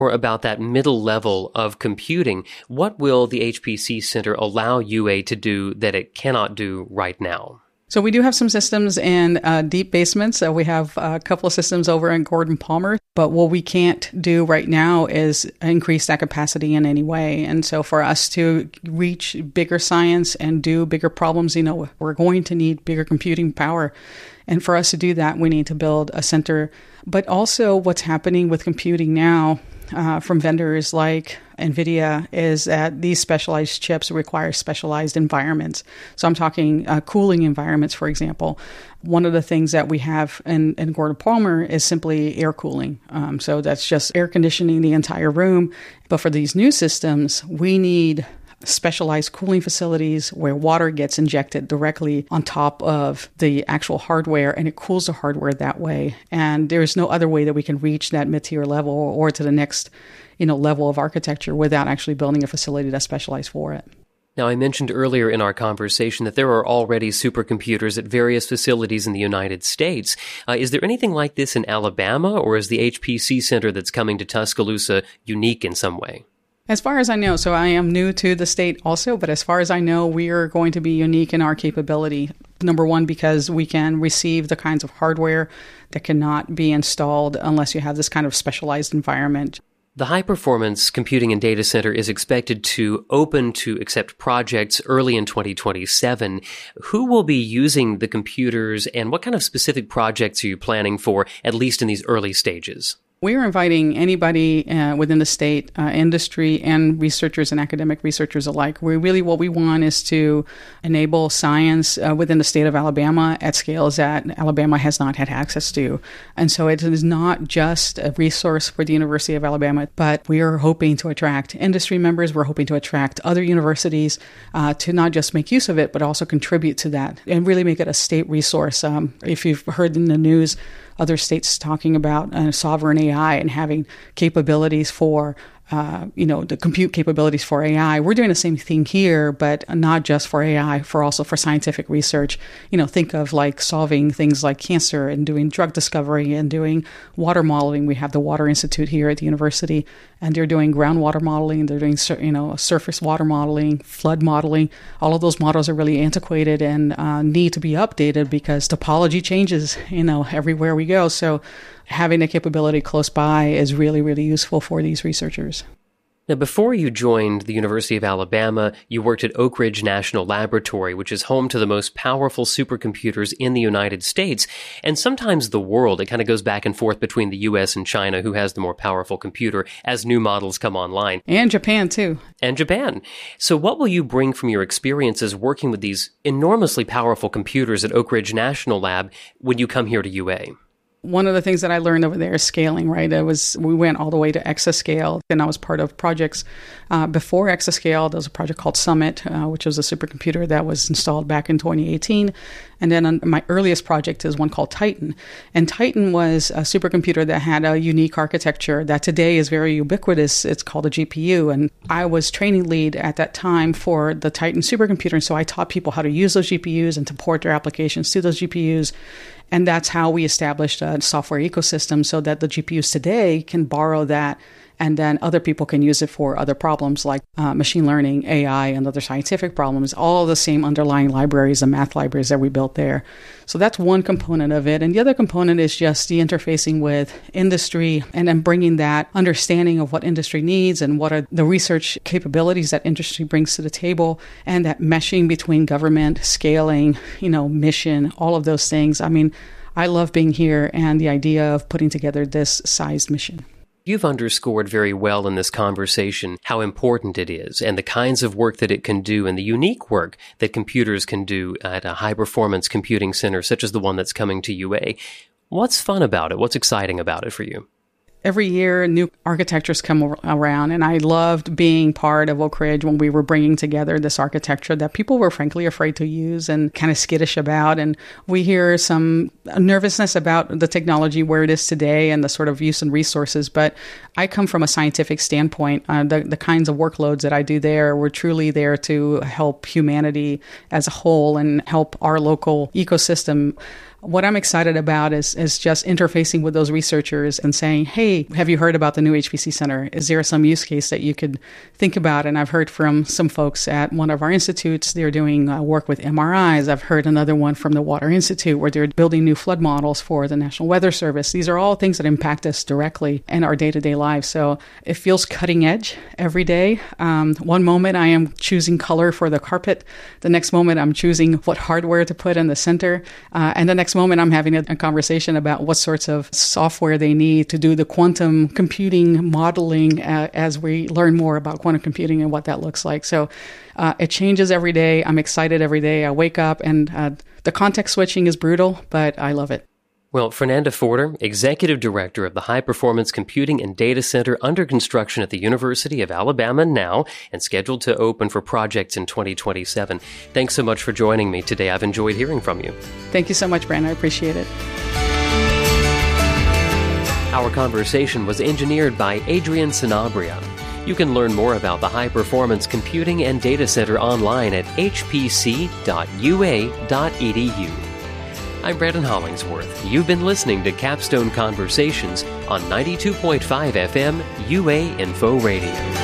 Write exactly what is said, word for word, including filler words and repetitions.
Or about that middle level of computing, what will the H P C Center allow U A to do that it cannot do right now? So we do have some systems in uh, deep basements. So we have a couple of systems over in Gordon Palmer. But what we can't do right now is increase that capacity in any way. And so for us to reach bigger science and do bigger problems, you know, we're going to need bigger computing power. And for us to do that, we need to build a center. But also what's happening with computing now uh, from vendors like NVIDIA is that these specialized chips require specialized environments. So I'm talking uh, cooling environments, for example. One of the things that we have in, in Gordon Palmer is simply air cooling. Um, so that's just air conditioning the entire room. But for these new systems, we need specialized cooling facilities where water gets injected directly on top of the actual hardware, and it cools the hardware that way. And there's no other way that we can reach that mid-tier level or to the next, you know, level of architecture without actually building a facility that's specialized for it. Now, I mentioned earlier in our conversation that there are already supercomputers at various facilities in the United States. Uh, is there anything like this in Alabama, or is the H P C Center that's coming to Tuscaloosa unique in some way? As far as I know, so I am new to the state also, but as far as I know, we are going to be unique in our capability. Number one, because we can receive the kinds of hardware that cannot be installed unless you have this kind of specialized environment. The High Performance Computing and Data Center is expected to open to accept projects early in twenty twenty-seven. Who will be using the computers, and what kind of specific projects are you planning for, at least in these early stages? We are inviting anybody uh, within the state, uh, industry, and researchers and academic researchers alike. We really, what we want is to enable science uh, within the state of Alabama at scales that Alabama has not had access to. And so it is not just a resource for the University of Alabama, but we are hoping to attract industry members. We're hoping to attract other universities uh, to not just make use of it, but also contribute to that and really make it a state resource. Um, if you've heard in the news, other states talking about uh, sovereign A I and having capabilities for, uh, you know, the compute capabilities for A I. We're doing the same thing here, but not just for A I, for also for scientific research. You know, think of like solving things like cancer and doing drug discovery and doing water modeling. We have the Water Institute here at the university, and they're doing groundwater modeling. They're doing, you know, surface water modeling, flood modeling. All of those models are really antiquated and uh, need to be updated because topology changes, you know, everywhere we go. So having a capability close by is really, really useful for these researchers. Now, before you joined the University of Alabama, you worked at Oak Ridge National Laboratory, which is home to the most powerful supercomputers in the United States, and sometimes the world. It kind of goes back and forth between the U S and China, who has the more powerful computer, as new models come online. And Japan, too. And Japan. So what will you bring from your experiences working with these enormously powerful computers at Oak Ridge National Lab when you come here to U A? One of the things that I learned over there is scaling, right? It was, we went all the way to exascale, and I was part of projects uh, before exascale. There was a project called Summit, uh, which was a supercomputer that was installed back in twenty eighteen. And then on my earliest project is one called Titan. And Titan was a supercomputer that had a unique architecture that today is very ubiquitous. It's called a G P U. And I was training lead at that time for the Titan supercomputer. And so I taught people how to use those G P Us and to port their applications to those G P Us. And that's how we established a software ecosystem so that the G P Us today can borrow that, and then other people can use it for other problems like uh, machine learning, A I, and other scientific problems, all the same underlying libraries and math libraries that we built there. So that's one component of it. And the other component is just the interfacing with industry and then bringing that understanding of what industry needs and what are the research capabilities that industry brings to the table, and that meshing between government, scaling, you know, mission, all of those things. I mean, I love being here and the idea of putting together this sized mission. You've underscored very well in this conversation how important it is and the kinds of work that it can do and the unique work that computers can do at a high-performance computing center such as the one that's coming to U A. What's fun about it? What's exciting about it for you? Every year, new architectures come around, and I loved being part of Oak Ridge when we were bringing together this architecture that people were frankly afraid to use and kind of skittish about. And we hear some nervousness about the technology where it is today and the sort of use and resources. But I come from a scientific standpoint. Uh, the, the kinds of workloads that I do there were truly there to help humanity as a whole and help our local ecosystem. what I'm excited about is, is just interfacing with those researchers and saying, hey, have you heard about the new H P C Center? Is there some use case that you could think about? And I've heard from some folks at one of our institutes, they're doing uh, work with M R Is. I've heard another one from the Water Institute where they're building new flood models for the National Weather Service. These are all things that impact us directly in our day-to-day lives. So it feels cutting edge every day. Um, one moment I am choosing color for the carpet. The next moment I'm choosing what hardware to put in the center. Uh, and the next moment I'm having a, a conversation about what sorts of software they need to do the quantum computing modeling uh, as we learn more about quantum computing and what that looks like. So uh, it changes every day. I'm excited every day. I wake up and uh, the context switching is brutal, but I love it. Well, Fernanda Forder, Executive Director of the High Performance Computing and Data Center under construction at the University of Alabama now and scheduled to open for projects in twenty twenty-seven. Thanks so much for joining me today. I've enjoyed hearing from you. Thank you so much, Brandon. I appreciate it. Our conversation was engineered by Adrian Sanabria. You can learn more about the High Performance Computing and Data Center online at h p c dot u a dot e d u. I'm Brandon Hollingsworth. You've been listening to Capstone Conversations on ninety-two point five F M U A Info Radio.